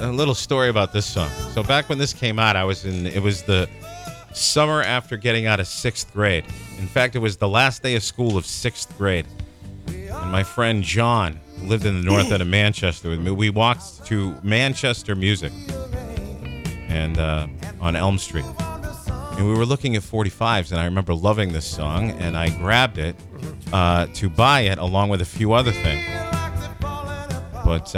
a little story about this song. So back when this came out, it was the summer after getting out of 6th grade. In fact, it was the last day of school of 6th grade. And my friend John lived in the north end of Manchester with me. We walked to Manchester Music and on Elm Street. And we were looking at 45s, and I remember loving this song, and I grabbed it to buy it along with a few other things. But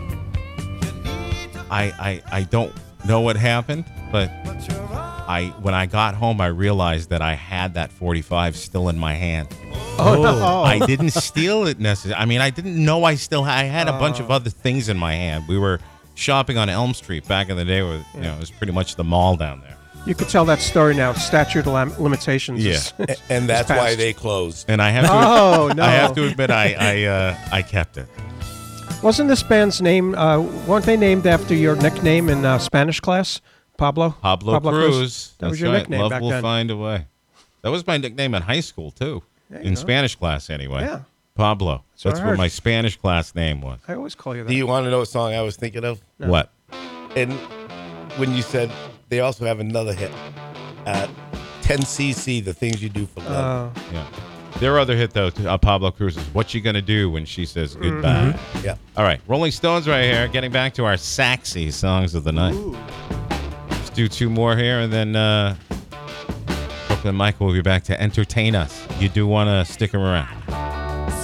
I don't know what happened, but when I got home, I realized that I had that 45 still in my hand. Oh, no. I didn't steal it necessarily. I mean, I didn't know I had a bunch of other things in my hand. We were shopping on Elm Street back in the day where, it was pretty much the mall down there. You could tell that story now. Statute of limitations. Yeah. And that's why they closed. And I have to no. I have to admit I kept it. Wasn't this band's name, weren't they named after your nickname in Spanish class? Pablo Cruz. That was That's your right. nickname Love back will then. find a way. That was my nickname in high school, too. In Spanish class, anyway. Yeah. Pablo. That's I what heard. my Spanish class name was. I always call you that. Do you want to know what song I was thinking of? No. What? And when you said they also have another hit, 10cc, The Things You Do for Love. Yeah. Their other hit, though, Pablo Cruz, is What You Gonna Do When She Says Goodbye. Yeah. All right. Rolling Stones right here. Getting back to our sexy songs of the night. Let's do two more here, and then Brooklyn Michael will be back to entertain us. You do want to stick him around.